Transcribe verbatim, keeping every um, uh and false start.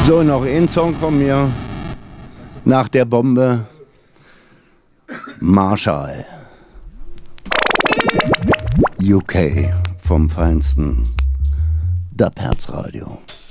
So, noch ein Song von mir. Nach der Bombe. Marshall. U K vom Feinsten. Dub Herz Radio.